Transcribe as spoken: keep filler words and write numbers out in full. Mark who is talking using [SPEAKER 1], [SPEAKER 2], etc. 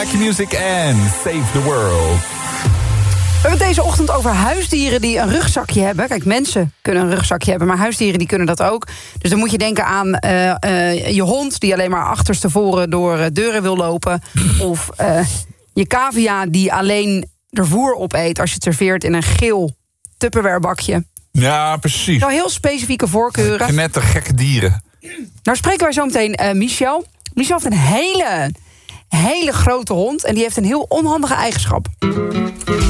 [SPEAKER 1] Mac Music en Save the World.
[SPEAKER 2] We hebben het deze ochtend over huisdieren die een rugzakje hebben. Kijk, mensen kunnen een rugzakje hebben, maar huisdieren die kunnen dat ook. Dus dan moet je denken aan uh, uh, je hond die alleen maar achterstevoren door uh, deuren wil lopen. Of uh, je cavia die alleen er voer opeet als je het serveert in een geel Tupperware-bakje.
[SPEAKER 1] Ja, precies.
[SPEAKER 2] Nou, heel specifieke voorkeuren.
[SPEAKER 1] Knettergekke dieren.
[SPEAKER 2] Nou spreken wij zo meteen uh, Michel. Michel heeft een hele, hele grote hond en die heeft een heel onhandige eigenschap.